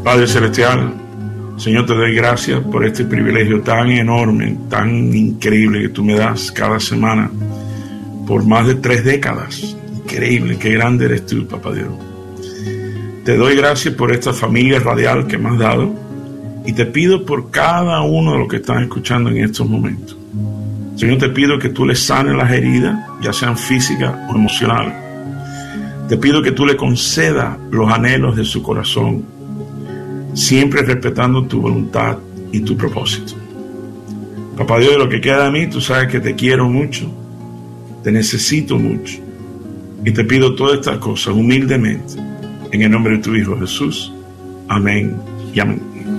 Padre Celestial, Señor, te doy gracias por este privilegio tan enorme, tan increíble que tú me das cada semana por más de 3 décadas. Increíble, qué grande eres tú, Papá Dios. Te doy gracias por esta familia radial que me has dado y te pido por cada uno de los que están escuchando en estos momentos. Señor, te pido que tú les sanes las heridas, ya sean físicas o emocionales. Te pido que tú le concedas los anhelos de su corazón, siempre respetando tu voluntad y tu propósito. Papá Dios, de lo que queda de mí, tú sabes que te quiero mucho, te necesito mucho, y te pido todas estas cosas humildemente, en el nombre de tu Hijo Jesús. Amén y amén.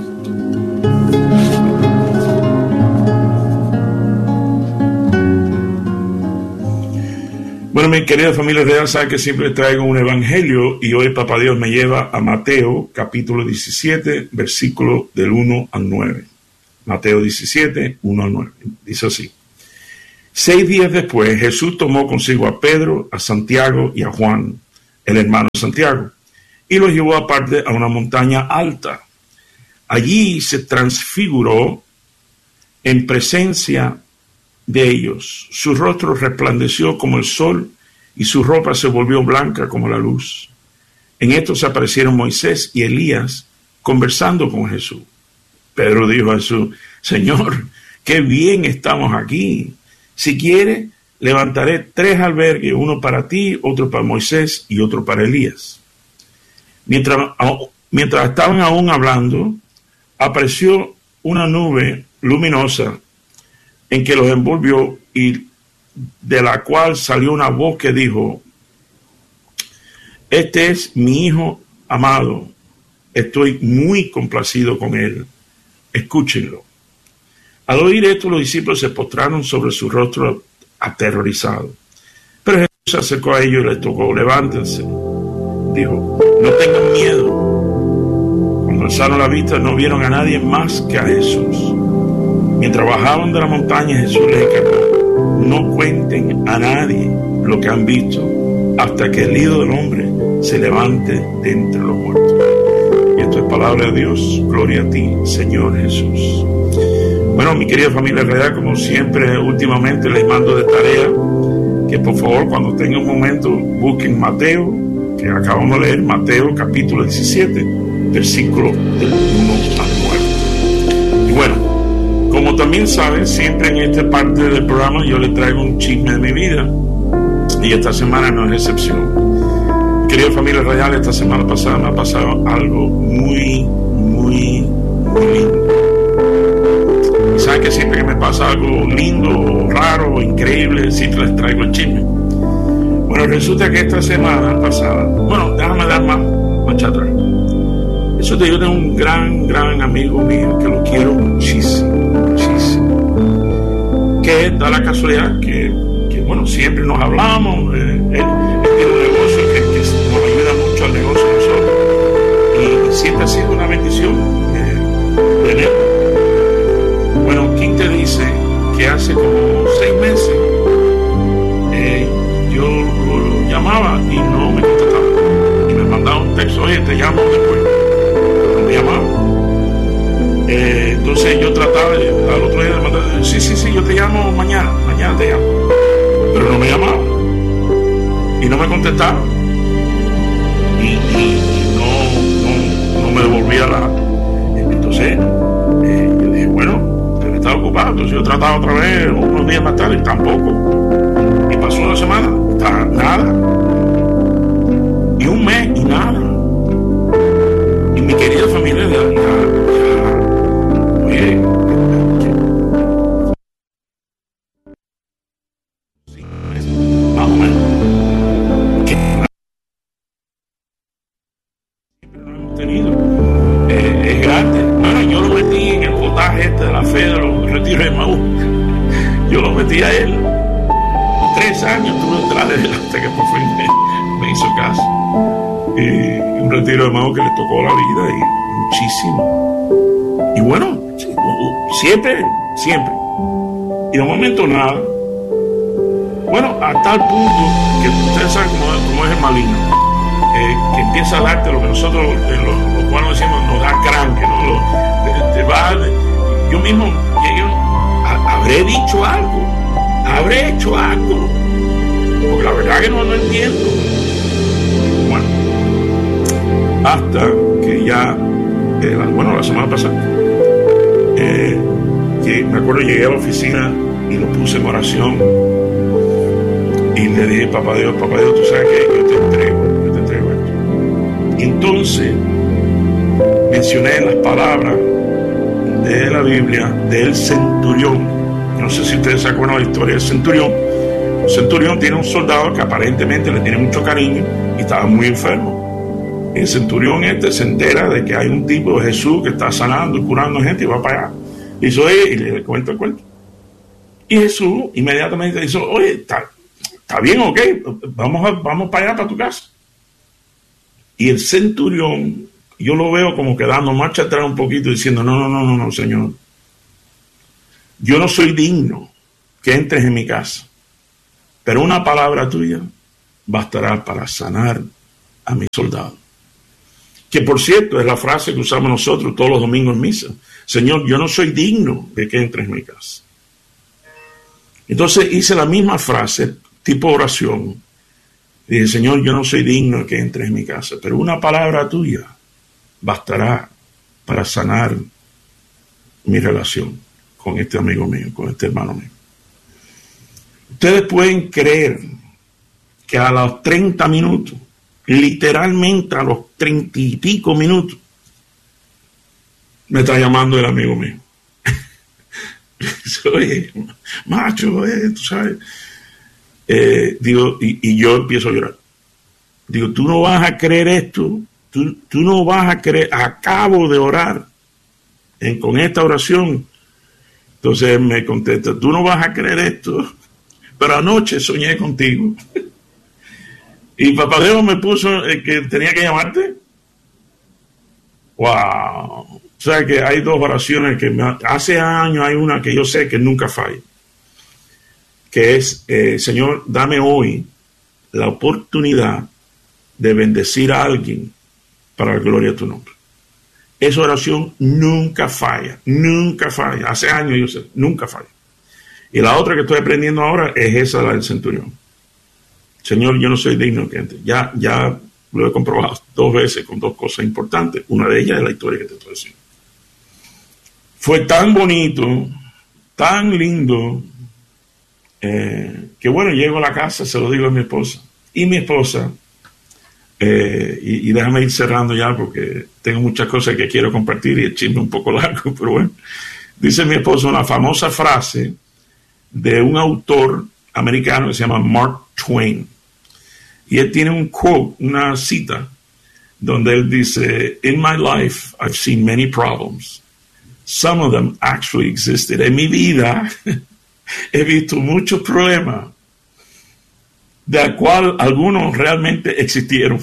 Bueno, mi querida familia real, sabe que siempre traigo un evangelio y hoy Papá Dios me lleva a Mateo capítulo 17, versículo del 1 al 9. Mateo 17, 1 al 9. Dice así: 6 días después, Jesús tomó consigo a Pedro, a Santiago y a Juan, el hermano de Santiago, y los llevó aparte a una montaña alta. Allí se transfiguró en presencia de ellos. Su rostro resplandeció como el sol y su ropa se volvió blanca como la luz. En esto se aparecieron Moisés y Elías conversando con Jesús. Pedro dijo a Jesús: Señor, qué bien estamos aquí. Si quiere, levantaré 3 albergues, uno para ti, otro para Moisés y otro para Elías. Mientras estaban aún hablando, apareció una nube luminosa en que los envolvió y de la cual salió una voz que dijo: Este es mi Hijo amado, estoy muy complacido con él, escúchenlo. Al oír esto, los discípulos se postraron sobre su rostro aterrorizados. Pero Jesús se acercó a ellos y les tocó: levántense, dijo, no tengan miedo. Cuando alzaron la vista no vieron a nadie más que a Jesús. Mientras bajaban de la montaña, Jesús les encargó: no cuenten a nadie lo que han visto hasta que el Hijo del Hombre se levante de entre los muertos. Y esto es palabra de Dios. Gloria a ti, Señor Jesús. Bueno, mi querida familia real, como siempre, últimamente les mando de tarea que por favor, cuando tengan un momento, busquen Mateo, que acabamos de leer, Mateo capítulo 17, versículo del 1 al 9. Y bueno, como también saben, siempre en esta parte del programa yo les traigo un chisme de mi vida y esta semana no es excepción. Querida familia radial, esta semana pasada me ha pasado algo muy lindo. Y saben que siempre que me pasa algo lindo, raro, increíble, siempre les traigo el chisme. Bueno, resulta que esta semana pasada, bueno, déjame dar más atrás. Resulta que yo tengo un gran amigo mío que lo quiero muchísimo, que da la casualidad que bueno, siempre nos hablamos. Él tiene un negocio que nos ayuda mucho al negocio de nosotros y siempre ha sido una bendición tenerlo. Bueno, ¿quién te dice que hace como 6 meses yo lo llamaba y no me contestaba? Y me mandaba un texto: oye, te llamo después. No me llamaba. Entonces yo trataba al otro día de mandar: sí, yo te llamo mañana te llamo. Pero no me llamaba y no me contestaba y no me devolvía la. Entonces yo dije: bueno, debe estar ocupado. Entonces yo trataba otra vez unos días más tarde y tampoco. Y pasó una semana, nada, y un mes y nada. Y mi querida familia oye, más o menos, que siempre lo hemos tenido. Es grande. Bueno, yo lo metí en el potaje de la fe de los retiros de Maús. Yo lo metí a él. 3 años tuve detrás de él hasta que por fin me hizo caso. Y un retiro de Maús que le tocó la vida y muchísimo. Y bueno, siempre. Y de momento nada. Bueno, a tal punto que ustedes saben cómo es el maligno, que empieza a darte lo que nosotros, los cuales decimos, nos da mismo habré dicho algo, habré hecho algo, porque la verdad que no entiendo. Bueno, hasta que ya, la semana pasada, que me acuerdo, llegué a la oficina y lo puse en oración y le dije, papá Dios, tú sabes que yo te entrego esto. Y entonces mencioné las palabras de la Biblia del centurión. No sé si ustedes se acuerdan de la historia del centurión. El centurión tiene un soldado que aparentemente le tiene mucho cariño y estaba muy enfermo. El centurión se entera de que hay un tipo de Jesús que está sanando y curando gente y va para allá. Y le cuento el cuento. Y Jesús inmediatamente dice, oye, está bien, ok, vamos para allá, para tu casa. Y el centurión, yo lo veo como que dando marcha atrás un poquito, diciendo, no, Señor. Yo no soy digno que entres en mi casa, pero una palabra tuya bastará para sanar a mi soldado. Que por cierto es la frase que usamos nosotros todos los domingos en misa. Señor, yo no soy digno de que entres en mi casa. Entonces hice la misma frase, tipo oración. Dije, Señor, yo no soy digno de que entres en mi casa, pero una palabra tuya bastará para sanar mi relación con este amigo mío, con este hermano mío. Ustedes pueden creer que a los 30 minutos, literalmente a los 30 y pico minutos, me está llamando el amigo mío. Oye, macho, tú sabes. Digo, y yo empiezo a llorar. Digo, tú no vas a creer esto. Tú no vas a creer. Acabo de orar con esta oración. Entonces él me contesta, tú no vas a creer esto, pero anoche soñé contigo. Y Papá Dios me puso que tenía que llamarte. ¡Wow! O sea que hay dos oraciones que hace años hay una que yo sé que nunca falla. Que es, Señor, dame hoy la oportunidad de bendecir a alguien para la gloria de tu nombre. Esa oración nunca falla. Hace años yo sé, nunca falla. Y la otra que estoy aprendiendo ahora es esa, la del centurión. Señor, yo no soy digno que entre. Ya lo he comprobado 2 veces con 2 cosas importantes. Una de ellas es la historia que te estoy diciendo. Fue tan bonito, tan lindo, que bueno, llego a la casa, se lo digo a mi esposa. Y mi esposa, y déjame ir cerrando ya porque tengo muchas cosas que quiero compartir y el chisme un poco largo, pero bueno. Dice mi esposa una famosa frase de un autor americano que se llama Mark Twain. Y él tiene un quote, una cita, donde él dice, in my life I've seen many problems. Some of them actually existed. En mi vida he visto muchos problemas, de cual algunos realmente existieron.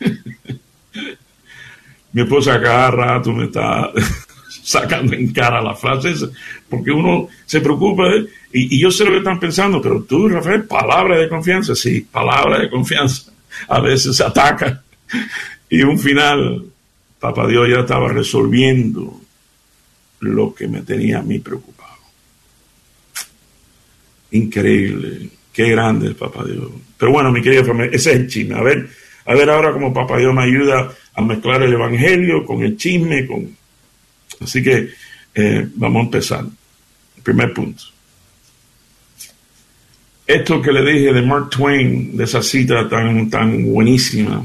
Mi esposa cada rato me está sacando en cara la frase esa, porque uno se preocupa y yo sé lo que están pensando, pero tú, Rafael, palabra de confianza. Sí, palabra de confianza a veces se ataca y un final, Papá Dios ya estaba resolviendo lo que me tenía a mí preocupado. Increíble, qué grande es Papá Dios. Pero bueno, mi querida familia, ese es el chisme. A ver ahora cómo Papá Dios me ayuda a mezclar el evangelio con el chisme, así que vamos a empezar. El primer punto. Esto que le dije de Mark Twain, de esa cita tan buenísima.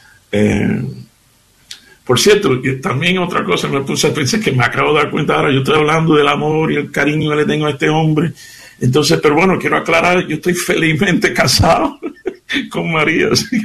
Por cierto, también otra cosa me puse a pensar, que me acabo de dar cuenta ahora, yo estoy hablando del amor y el cariño que le tengo a este hombre. Entonces, pero bueno, quiero aclarar, yo estoy felizmente casado con María. ¿Sí?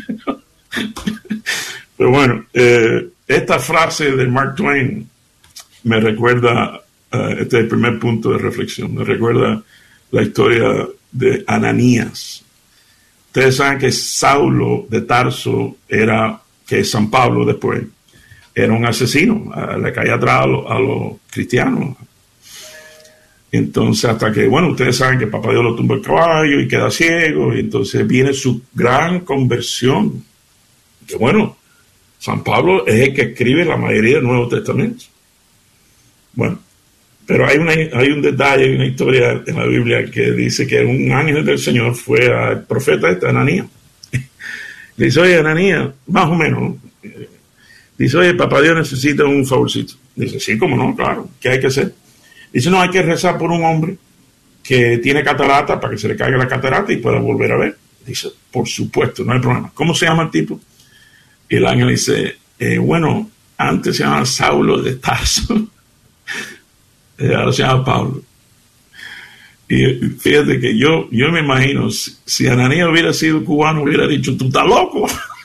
Pero bueno, esta frase de Mark Twain me recuerda, este es el primer punto de reflexión, me recuerda la historia de Ananías. Ustedes saben que Saulo de Tarso que es San Pablo después, era un asesino, le caía atrás a los cristianos. Entonces, hasta que, bueno, ustedes saben que Papá Dios lo tumba el caballo y queda ciego, y entonces viene su gran conversión. Que bueno, San Pablo es el que escribe la mayoría del Nuevo Testamento. Bueno, Pero hay un detalle, hay una historia en la Biblia que dice que un ángel del Señor fue al profeta Ananías. Le dice, oye, Ananías, más o menos, ¿no? Dice, oye, papá Dios necesita un favorcito. Dice, sí, cómo no, claro, ¿qué hay que hacer? Dice, no, hay que rezar por un hombre que tiene catarata para que se le caiga la catarata y pueda volver a ver. Dice, por supuesto, no hay problema. ¿Cómo se llama el tipo? Y el ángel dice, bueno, antes se llamaba Saulo de Tarso, ahora se llama Pablo. Y fíjate que yo me imagino, si Ananías hubiera sido cubano, hubiera dicho, tú estás loco.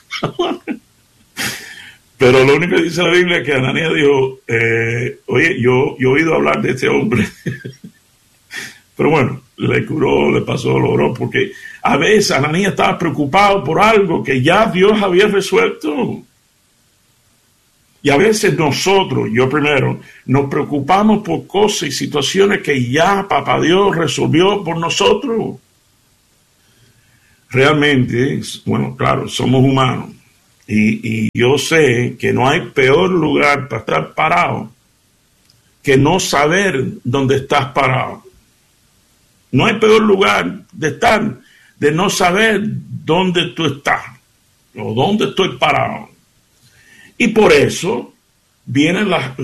Pero lo único que dice la Biblia es que Ananías dijo, oye, yo he oído hablar de este hombre. Pero bueno, le curó, le pasó, logró, porque a veces Ananías estaba preocupado por algo que ya Dios había resuelto. Y a veces nosotros, yo primero, nos preocupamos por cosas y situaciones que ya Papá Dios resolvió por nosotros. Realmente, bueno, claro, somos humanos. Y yo sé que no hay peor lugar para estar parado que no saber dónde estás parado. No hay peor lugar de estar, de no saber dónde tú estás o dónde estoy parado. Y por eso vienen las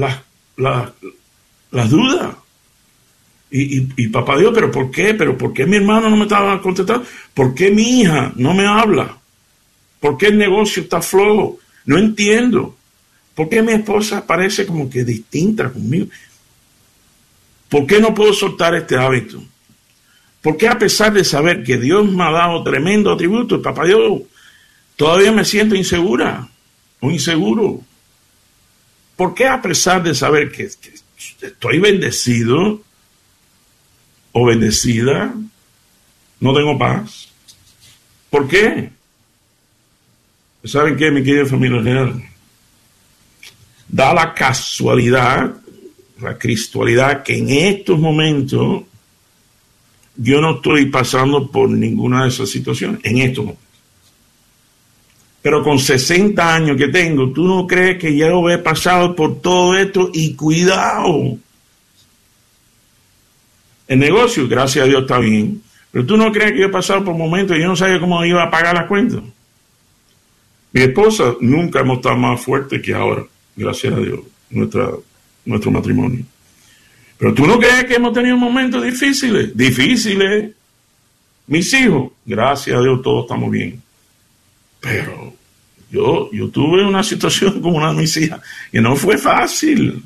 dudas. Y papá Dios, ¿pero por qué? ¿Pero por qué mi hermano no me estaba contestando? ¿Por qué mi hija no me habla? ¿Por qué el negocio está flojo? No entiendo. ¿Por qué mi esposa parece como que distinta conmigo? ¿Por qué no puedo soltar este hábito? ¿Por qué a pesar de saber que Dios me ha dado tremendo atributo, papá Dios, todavía me siento insegura o inseguro? ¿Por qué a pesar de saber que estoy bendecido o bendecida, no tengo paz? ¿Por qué? ¿Saben qué, mi querida familia real? Da la casualidad, la cristualidad, que en estos momentos yo no estoy pasando por ninguna de esas situaciones, en estos momentos. Pero con 60 años que tengo, ¿tú no crees que ya lo he pasado por todo esto? Y cuidado. El negocio, gracias a Dios, está bien. Pero ¿tú no crees que yo he pasado por momentos y yo no sabía cómo iba a pagar las cuentas? Mi esposa nunca hemos estado más fuertes que ahora, gracias a Dios, nuestro matrimonio. Pero ¿tú no crees que hemos tenido momentos difíciles? Difíciles. Mis hijos, gracias a Dios, todos estamos bien. Pero yo tuve una situación como una de mis hijas que no fue fácil.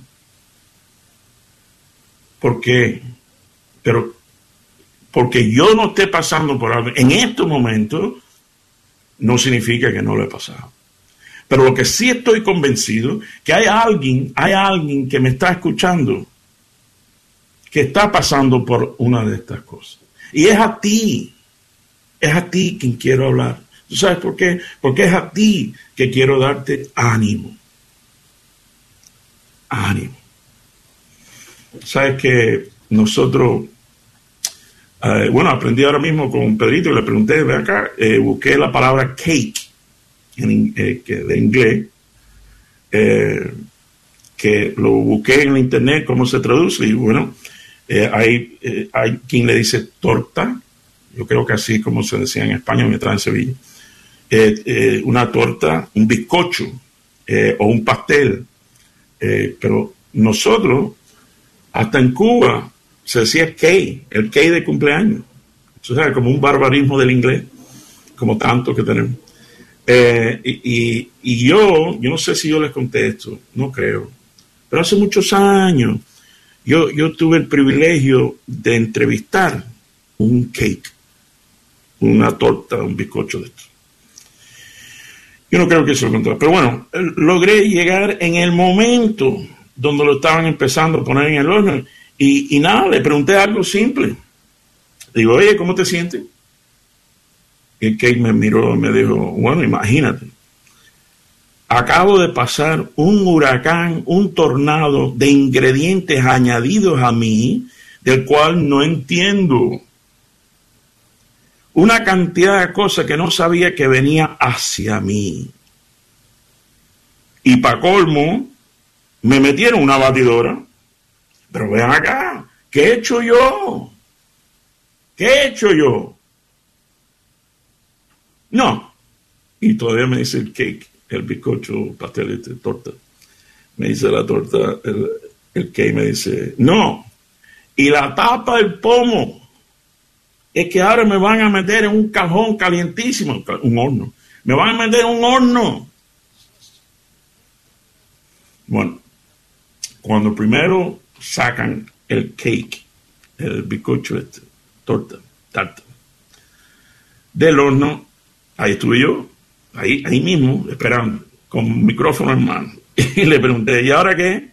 ¿Por qué? Pero porque yo no esté pasando por algo en estos momentos, no significa que no lo he pasado. Pero lo que sí estoy convencido, que hay alguien que me está escuchando, que está pasando por una de estas cosas. Y es a ti quien quiero hablar. ¿Tú sabes por qué? Porque es a ti que quiero darte ánimo. Ánimo. Sabes que nosotros, aprendí ahora mismo con Pedrito y le pregunté, ve acá, busqué la palabra cake de inglés, que lo busqué en internet, cómo se traduce, y bueno, hay quien le dice torta, yo creo que así como se decía en España mientras en Sevilla, una torta, un bizcocho o un pastel, pero nosotros, hasta en Cuba, se decía cake, el cake de cumpleaños, o sea, como un barbarismo del inglés, como tanto que tenemos. Y yo no sé si yo les conté esto, no creo, pero hace muchos años yo tuve el privilegio de entrevistar un cake, una torta, un bizcocho de esto. Yo no creo que eso lo conté, pero bueno, logré llegar en el momento donde lo estaban empezando a poner en el horno y nada, le pregunté algo simple. Digo, oye, ¿cómo te sientes? Y el cake me miró y me dijo, bueno, imagínate, acabo de pasar un huracán, un tornado de ingredientes añadidos a mí, del cual no entiendo. Una cantidad de cosas que no sabía que venía hacia mí. Y para colmo, me metieron una batidora Pero vean acá, ¿qué he hecho yo? ¿Qué he hecho yo? No. Y todavía me dice el cake, el bizcocho, pastel, torta. Me dice la torta, el cake me dice, no. Y la tapa del pomo es que ahora me van a meter en un cajón calientísimo, un horno. Me van a meter en un horno. Bueno, cuando primero sacan el cake, el bizcocho torta, tarta, del horno, ahí estuve yo, ahí mismo, esperando, con un micrófono en mano. Y le pregunté, ¿y ahora qué?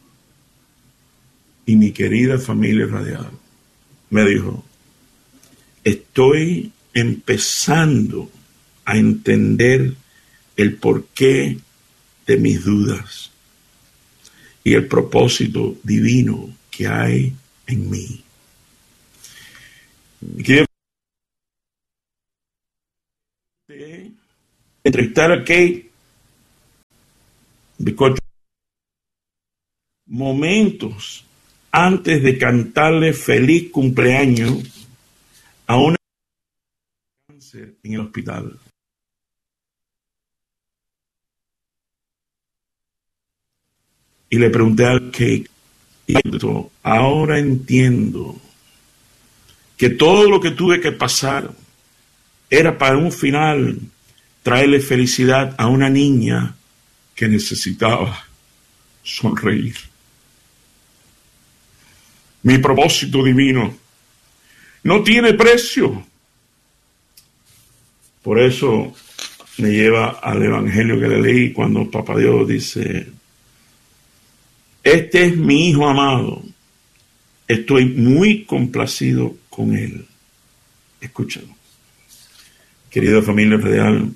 Y mi querida familia radial me dijo, estoy empezando a entender el porqué de mis dudas y el propósito divino que hay en mí. Y quiero entrevistar a Kate bizcocho momentos antes de cantarle feliz cumpleaños a una cáncer en el hospital. Y le pregunté al Kate, ahora entiendo que todo lo que tuve que pasar era para un final traerle felicidad a una niña que necesitaba sonreír. Mi propósito divino no tiene precio. Por eso me lleva al evangelio que le leí cuando Papá Dios dice, este es mi hijo amado, estoy muy complacido con él. Escúchalo. Querida familia real,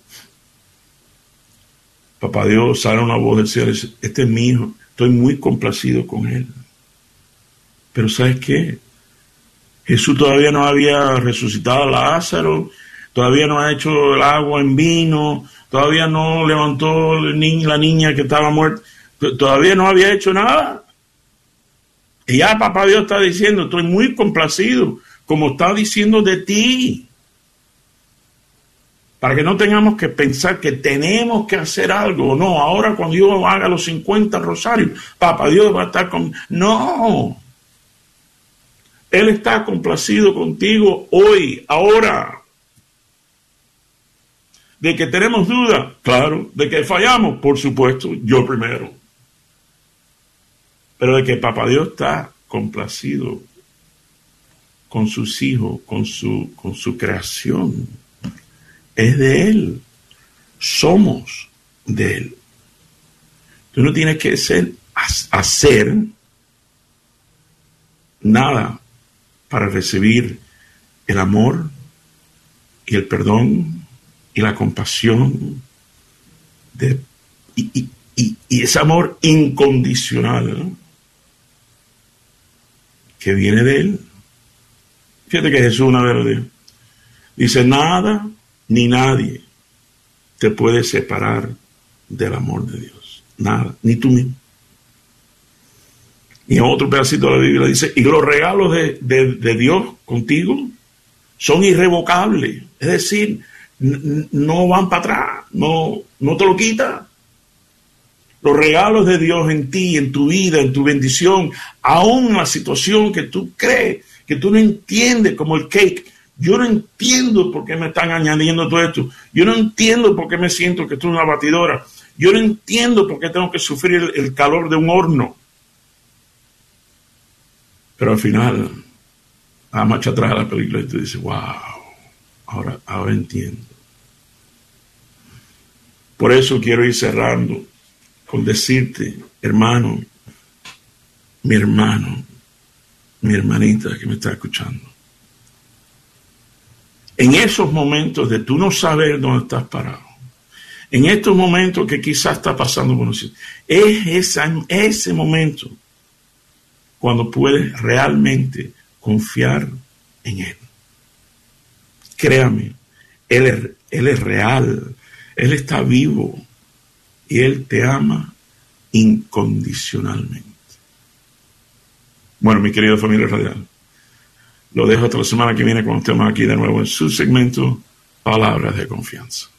Papá Dios sale una voz del cielo y dice, este es mi hijo, estoy muy complacido con él. Pero ¿sabes qué? Jesús todavía no había resucitado a Lázaro, todavía no ha hecho el agua en vino, todavía no levantó la niña que estaba muerta, todavía no había hecho nada. Y ya Papá Dios está diciendo, estoy muy complacido, como está diciendo de ti. Para que no tengamos que pensar que tenemos que hacer algo. No, ahora cuando yo haga los 50 rosarios, Papá Dios va a estar con... No. Él está complacido contigo hoy, ahora. De que tenemos dudas, claro. De que fallamos, por supuesto, yo primero. Pero de que Papá Dios está complacido con sus hijos, con su creación. Es de Él. Somos de Él. Tú no tienes que hacer nada para recibir el amor y el perdón y la compasión y ese amor incondicional que viene de Él. Fíjate que Jesús una vez lo dijo. Dice, nada ni nadie te puede separar del amor de Dios. Nada, ni tú mismo. Y en otro pedacito de la Biblia dice, y los regalos de Dios contigo son irrevocables. Es decir, no van para atrás, no te lo quita. Los regalos de Dios en ti, en tu vida, en tu bendición, aún en la situación que tú crees, que tú no entiendes, como el cake. Yo no entiendo por qué me están añadiendo todo esto. Yo no entiendo por qué me siento que estoy en una batidora. Yo no entiendo por qué tengo que sufrir el calor de un horno. Pero al final, a la marcha atrás de la película, y tú dices, wow, ahora entiendo. Por eso quiero ir cerrando con decirte, hermano, mi hermanita que me está escuchando. En esos momentos de tú no saber dónde estás parado, en estos momentos que quizás está pasando por nosotros, es ese momento cuando puedes realmente confiar en Él. Créame, Él es real, Él está vivo y Él te ama incondicionalmente. Bueno, mi querida familia radial, lo dejo hasta la semana que viene cuando estemos aquí de nuevo en su segmento Palabras de Confianza.